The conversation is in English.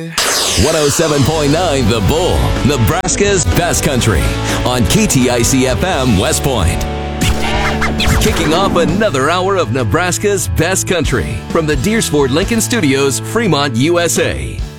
107.9 The Bull, Nebraska's best country on KTIC FM West Point. Kicking off another hour of Nebraska's best country from the Deersford Lincoln Studios, Fremont, USA.